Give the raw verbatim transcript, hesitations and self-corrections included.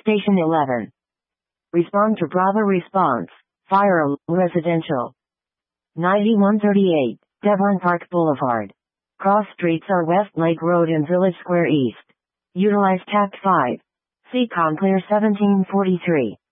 Station eleven. Respond to Bravo response. Fire alarm, residential. ninety-one thirty-eight, Devon Park Boulevard. Cross streets are West Lake Road and Village Square East. Utilize Tact five. C COM Clear seventeen forty-three.